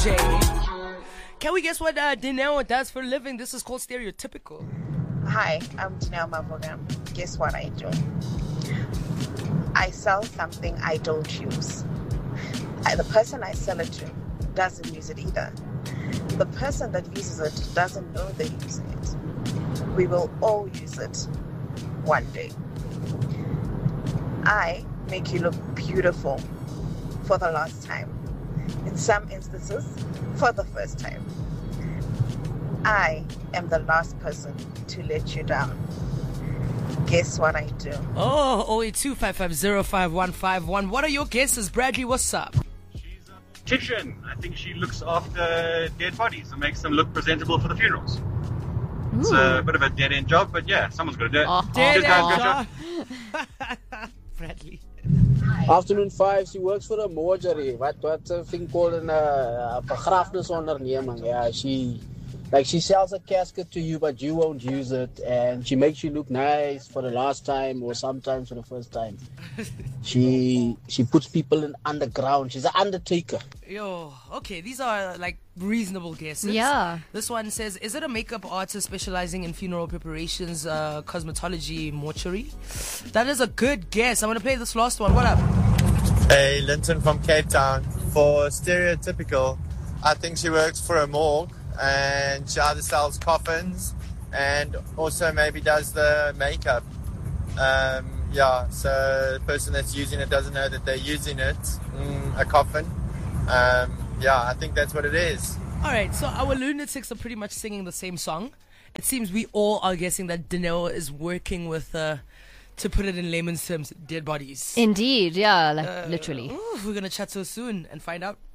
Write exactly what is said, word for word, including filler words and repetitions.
J. Can we guess what uh, Dineo does for a living? This is called Stereotypical. Hi, I'm Dineo Mavogam. Guess what I do? I sell something I don't use. I, the person I sell it to doesn't use it either. The person that uses it doesn't know they're using it. We will all use it one day. I make you look beautiful for the last time. In some instances, for the first time. I am the last person to let you down. Guess what I do? Oh, oh eight two, five five zero, five one five one. What are your guesses, Bradley? What's up? She's a mortician. I think she looks after dead bodies and makes them look presentable for the funerals. Ooh. It's a bit of a dead-end job, but yeah, someone's got to do it. Oh, dead-end job. Bradley. Afternoon five, she works for a mortuary. What what's a thing called an uh, begrafenisonderneming. Yeah, she like she sells a casket to you, but you won't use it, and she makes you look nice for the last time or sometimes for the first time. She she puts people in underground. She's an undertaker. Yo, okay, these are like reasonable guesses. Yeah. This one says, is it a makeup artist specializing in funeral preparations, uh, cosmetology, mortuary? That is a good guess. I'm going to play this last one. What up? Hey, Linton from Cape Town. For Stereotypical, I think she works for a morgue and she either sells coffins and also maybe does the makeup. Um, yeah, so the person that's using it doesn't know that they're using it, mm, a coffin. Um, yeah, I think that's what it is. All right, so our lunatics are pretty much singing the same song. It seems we all are guessing that Dineo is working with, uh, to put it in layman's terms, dead bodies. Indeed, yeah, like uh, literally. Ooh, we're going to chat so soon and find out.